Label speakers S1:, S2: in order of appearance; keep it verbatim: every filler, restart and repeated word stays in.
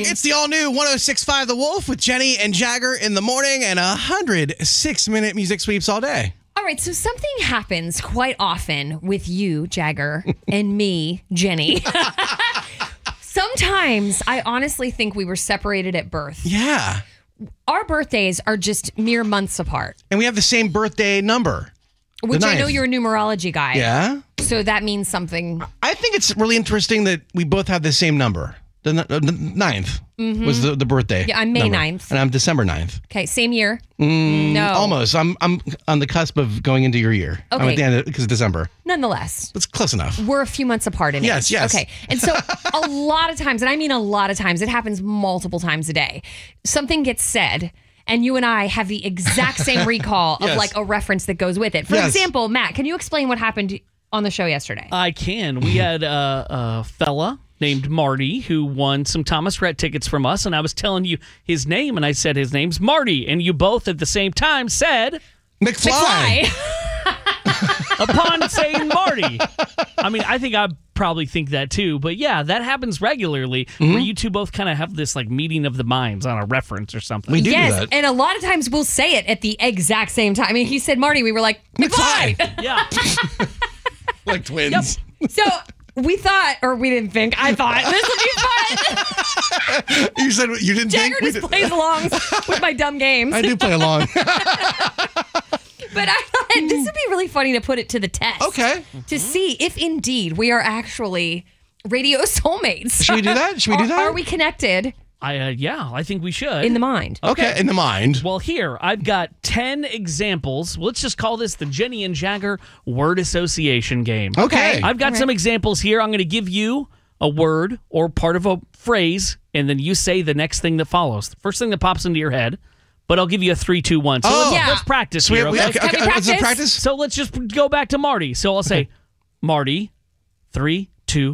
S1: It's the all-new one oh six point five The Wolf with Jenny and Jagger in the morning and one hundred six-minute music sweeps all day.
S2: All right, so something happens quite often with you, Jagger, and me, Jenny. Sometimes I honestly think we were separated at birth.
S1: Yeah.
S2: Our birthdays are just mere months apart.
S1: And we have the same birthday number.
S2: Which
S1: the
S2: I know
S1: ninth.
S2: you're a numerology guy.
S1: Yeah.
S2: So that means something.
S1: I think it's really interesting that we both have the same number. The, n- the ninth mm-hmm. was the, the birthday.
S2: Yeah, I'm May
S1: number.
S2: ninth.
S1: And I'm December ninth.
S2: Okay, same year?
S1: Mm,
S2: no.
S1: Almost. I'm I'm on the cusp of going into your year.
S2: Okay.
S1: I'm at the end of because December.
S2: Nonetheless.
S1: It's close enough.
S2: We're a few months apart in
S1: Yes,
S2: age.
S1: yes.
S2: Okay. And so a lot of times, and I mean a lot of times, it happens multiple times a day. Something gets said, and you and I have the exact same recall of
S1: Yes.
S2: like a reference that goes with it. For
S1: Yes.
S2: example, Matt, can you explain what happened on the show yesterday?
S3: I can. We had a, a fella named Marty who won some Thomas Rhett tickets from us, and I was telling you his name, and I said his name's Marty, and you both at the same time said
S1: McFly.
S2: McFly.
S3: upon saying Marty. I mean, I think I probably think that too, but yeah, that happens regularly
S1: Mm-hmm.
S3: where you two both kind of have this like meeting of the minds on a reference or something.
S1: We do
S2: Yes,
S1: do that.
S2: and a lot of times we'll say it at the exact same time. I mean, he said Marty, we were like, McFly.
S1: McFly.
S3: Yeah.
S1: Like twins.
S2: So we thought, or we didn't think, I thought, this would be fun.
S1: You said you didn't
S2: Jagger
S1: think we
S2: just
S1: did-
S2: plays along with my dumb games.
S1: I do play along.
S2: But I thought this would be really funny to put it to the test.
S1: Okay.
S2: To see if indeed we are actually radio soulmates.
S1: Should we do that? Should we do
S2: Are-
S1: that?
S2: Are we connected
S3: I uh, yeah, I think we should.
S2: in the mind?
S1: Okay, in the mind.
S3: Well, here, I've got ten examples. Let's just call this the Jenny and Jagger word association game.
S1: Okay.
S3: I've got
S2: All right.
S3: some examples here. I'm going to give you a word or part of a phrase, and then you say the next thing that follows. The first thing that pops into your head, but I'll give you a three, two, one. So
S1: Oh.
S3: let's,
S2: Yeah.
S3: let's practice
S1: So we
S3: here,
S1: have, we-
S3: okay?
S1: okay,
S2: Can we
S1: okay, let's
S2: practice?
S1: practice.
S3: So let's just go back to Marty. So I'll say, Marty, three, two,